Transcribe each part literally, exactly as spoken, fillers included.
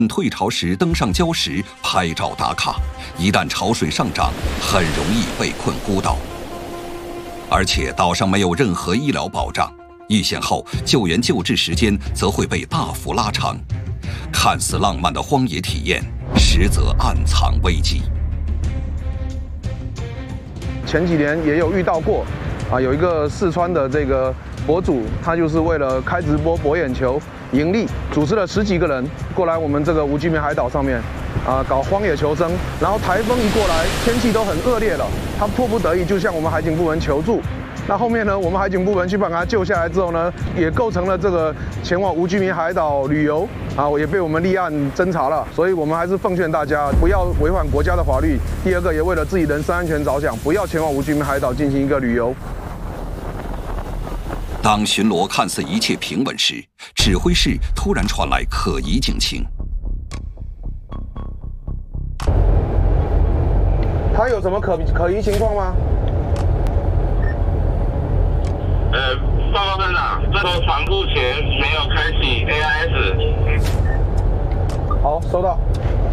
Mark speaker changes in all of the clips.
Speaker 1: 退潮时登上礁石拍照打卡，一旦潮水上涨，很容易被困孤岛。而且岛上没有任何医疗保障，遇险后救援救治时间则会被大幅拉长。看似浪漫的荒野体验，实则暗藏危机。
Speaker 2: 前几年也有遇到过，啊，有一个四川的这个博主，他就是为了开直播博眼球盈利，组织了十几个人过来我们这个无居民海岛上面，啊，搞荒野求生。然后台风一过来，天气都很恶劣了，他迫不得已就向我们海警部门求助。那后面呢，我们海警部门去把他救下来之后呢，也构成了这个前往无居民海岛旅游啊，也被我们立案侦查了。所以我们还是奉劝大家不要违反国家的法律。第二个，也为了自己人身安全着想，不要前往无居民海岛进行一个旅游。
Speaker 1: 当巡逻看似一切平稳时，指挥室突然传来可疑警情。
Speaker 2: 他有什么可可疑情况吗？
Speaker 3: 呃，报告班长，这艘船目前没有开启 A I S。
Speaker 2: 好，收到。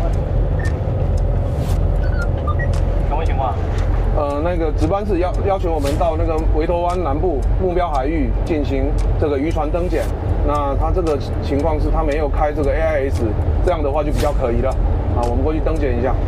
Speaker 4: 什么情况？
Speaker 2: 呃，那个值班室要要求我们到那个围头湾南部目标海域进行这个渔船登检。那他这个情况是他没有开这个 A I S， 这样的话就比较可疑了。啊，我们过去登检一下。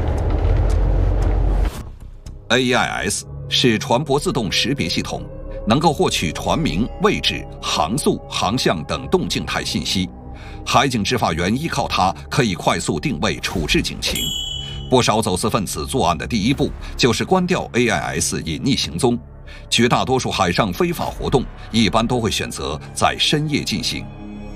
Speaker 1: A I S 是船舶自动识别系统，能够获取船名、位置、航速、航向等动静态信息。海警执法员依靠它，可以快速定位、处置警情。不少走私分子作案的第一步就是关掉 A I S 隐匿行踪。绝大多数海上非法活动一般都会选择在深夜进行。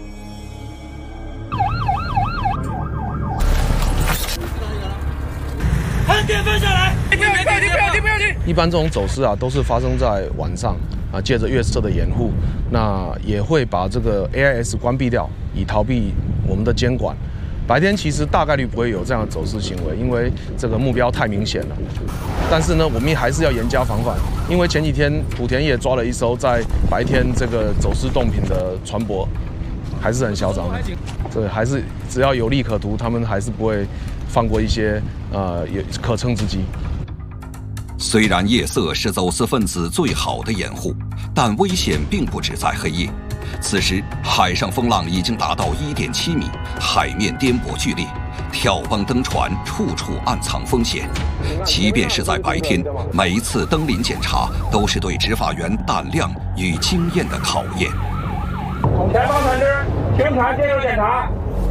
Speaker 5: 按电分下来，不要停，不要停，不要停！
Speaker 6: 一般这种走私啊，都是发生在晚上啊，借着月色的掩护，那也会把这个 A I S 关闭掉，以逃避我们的监管。白天其实大概率不会有这样的走私行为，因为这个目标太明显了。但是呢，我们还是要严加防范，因为前几天莆田也抓了一艘在白天这个走私冻品的船舶，还是很嚣张的。这还是只要有利可图，他们还是不会放过一些呃有可乘之机。
Speaker 1: 虽然夜色是走私分子最好的掩护，但危险并不只在黑夜。此时，海上风浪已经达到 一点七米，海面颠簸剧烈，跳帮登船处处暗藏风险。即便是在白天，每一次登临检查都是对执法员胆量与经验的考验。
Speaker 3: 前方船只，全船接受检查。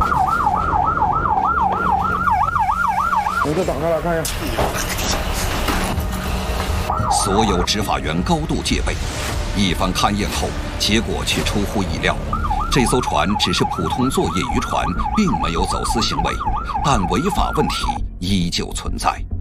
Speaker 2: 你再打开来看一下。
Speaker 1: 所有执法员高度戒备，一番勘验后，结果却出乎意料。这艘船只是普通作业渔船，并没有走私行为，但违法问题依旧存在。